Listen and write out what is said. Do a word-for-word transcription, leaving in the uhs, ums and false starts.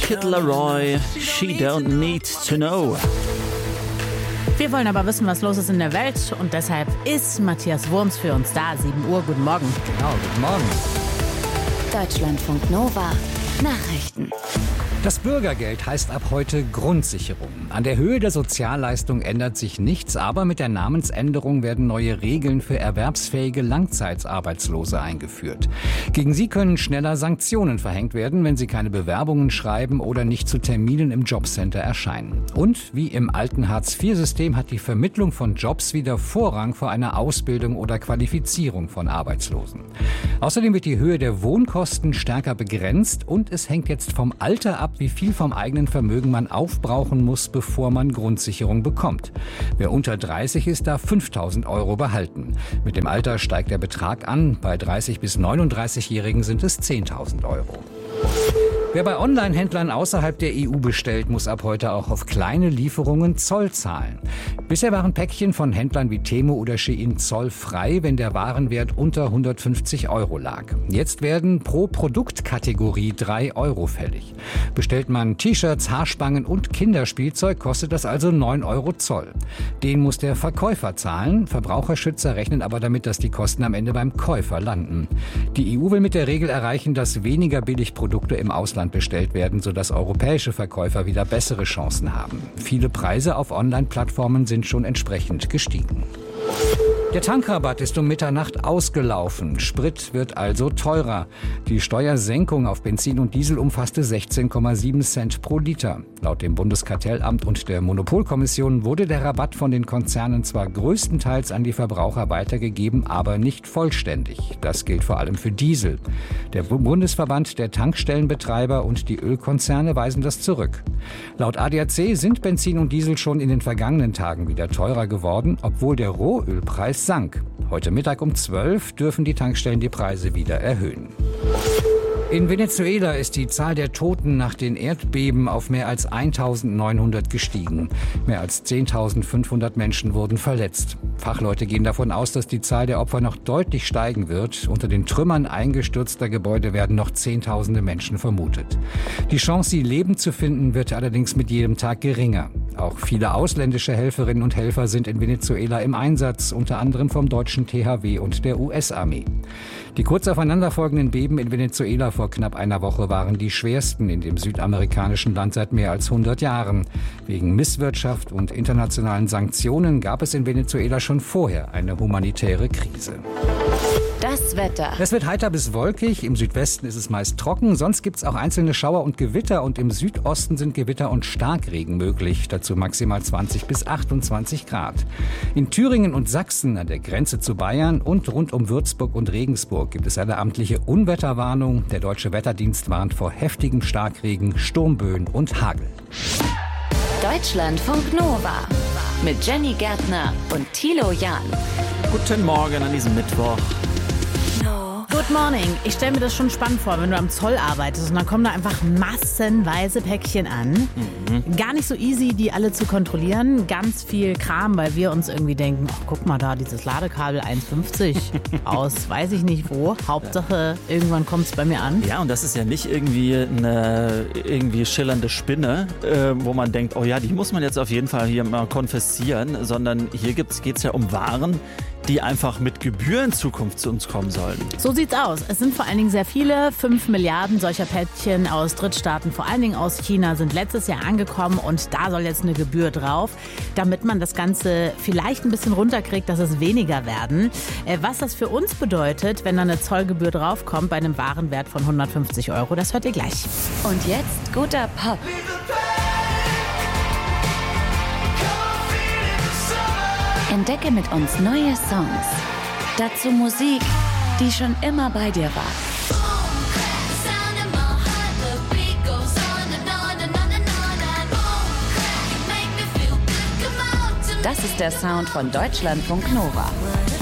Kid Laroi, She Don't Need to Know. Wir wollen aber wissen, was los ist in der Welt und deshalb ist Matthias Wurms für uns da. sieben Uhr, guten Morgen. Genau, guten Morgen. Deutschlandfunk Nova. Nachrichten. Das Bürgergeld heißt ab heute Grundsicherung. An der Höhe der Sozialleistung ändert sich nichts, aber mit der Namensänderung werden neue Regeln für erwerbsfähige Langzeitarbeitslose eingeführt. Gegen sie können schneller Sanktionen verhängt werden, wenn sie keine Bewerbungen schreiben oder nicht zu Terminen im Jobcenter erscheinen. Und wie im alten Hartz vier System hat die Vermittlung von Jobs wieder Vorrang vor einer Ausbildung oder Qualifizierung von Arbeitslosen. Außerdem wird die Höhe der Wohnkosten stärker begrenzt und es hängt jetzt vom Alter ab, wie viel vom eigenen Vermögen man aufbrauchen muss, bevor man Grundsicherung bekommt. Wer unter dreißig ist, darf fünftausend Euro behalten. Mit dem Alter steigt der Betrag an. Bei dreißig- bis neununddreißigjährigen sind es zehntausend Euro. Wer bei Online-Händlern außerhalb der E U bestellt, muss ab heute auch auf kleine Lieferungen Zoll zahlen. Bisher waren Päckchen von Händlern wie Temu oder Shein zollfrei, wenn der Warenwert unter hundertfünfzig Euro lag. Jetzt werden pro Produktkategorie drei Euro fällig. Bestellt man T-Shirts, Haarspangen und Kinderspielzeug, kostet das also neun Euro Zoll. Den muss der Verkäufer zahlen. Verbraucherschützer rechnen aber damit, dass die Kosten am Ende beim Käufer landen. Die E U will mit der Regel erreichen, dass weniger Billigprodukte im Ausland bestellt werden, sodass europäische Verkäufer wieder bessere Chancen haben. Viele Preise auf Online-Plattformen sind schon entsprechend gestiegen. Der Tankrabatt ist um Mitternacht ausgelaufen. Sprit wird also teurer. Die Steuersenkung auf Benzin und Diesel umfasste sechzehn Komma sieben Cent pro Liter. Laut dem Bundeskartellamt und der Monopolkommission wurde der Rabatt von den Konzernen zwar größtenteils an die Verbraucher weitergegeben, aber nicht vollständig. Das gilt vor allem für Diesel. Der Bundesverband der Tankstellenbetreiber und die Ölkonzerne weisen das zurück. Laut A D A C sind Benzin und Diesel schon in den vergangenen Tagen wieder teurer geworden, obwohl der Rohölpreis sank. Heute Mittag um zwölf dürfen die Tankstellen die Preise wieder erhöhen. In Venezuela ist die Zahl der Toten nach den Erdbeben auf mehr als eintausendneunhundert gestiegen. Mehr als zehntausendfünfhundert Menschen wurden verletzt. Fachleute gehen davon aus, dass die Zahl der Opfer noch deutlich steigen wird. Unter den Trümmern eingestürzter Gebäude werden noch Zehntausende Menschen vermutet. Die Chance, sie lebend zu finden, wird allerdings mit jedem Tag geringer. Auch viele ausländische Helferinnen und Helfer sind in Venezuela im Einsatz, unter anderem vom deutschen T H W und der U S-Armee. Die kurz aufeinanderfolgenden Beben in Venezuela vor knapp einer Woche waren die schwersten in dem südamerikanischen Land seit mehr als hundert Jahren. Wegen Misswirtschaft und internationalen Sanktionen gab es in Venezuela schon vorher eine humanitäre Krise. Das Wetter. Es wird heiter bis wolkig, im Südwesten ist es meist trocken, sonst gibt es auch einzelne Schauer und Gewitter und im Südosten sind Gewitter und Starkregen möglich, dazu maximal zwanzig bis achtundzwanzig Grad. In Thüringen und Sachsen an der Grenze zu Bayern und rund um Würzburg und Regensburg gibt es eine amtliche Unwetterwarnung. Der Deutsche Wetterdienst warnt vor heftigem Starkregen, Sturmböen und Hagel. Deutschlandfunk Nova mit Jenny Gärtner und Thilo Jahn. Guten Morgen an diesem Mittwoch. Good morning. Ich stelle mir das schon spannend vor, wenn du am Zoll arbeitest und dann kommen da einfach massenweise Päckchen an. Mhm. Gar nicht so easy, die alle zu kontrollieren. Ganz viel Kram, weil wir uns irgendwie denken, oh, guck mal da, dieses Ladekabel eins fünfzig aus weiß ich nicht wo. Hauptsache, irgendwann kommt es bei mir an. Ja, und das ist ja nicht irgendwie eine irgendwie schillernde Spinne, äh, wo man denkt, oh ja, die muss man jetzt auf jeden Fall hier mal konfiszieren, sondern hier geht es ja um Waren, die einfach mit Gebühr in Zukunft zu uns kommen sollen. So sieht's aus. Es sind vor allen Dingen sehr viele. Fünf Milliarden solcher Päckchen aus Drittstaaten, vor allen Dingen aus China, sind letztes Jahr angekommen und da soll jetzt eine Gebühr drauf, damit man das Ganze vielleicht ein bisschen runterkriegt, dass es weniger werden. Was das für uns bedeutet, wenn da eine Zollgebühr draufkommt bei einem Warenwert von hundertfünfzig Euro, das hört ihr gleich. Und jetzt guter Pop. Entdecke mit uns neue Songs. Dazu Musik, die schon immer bei dir war. Das ist der Sound von Deutschlandfunk Nova.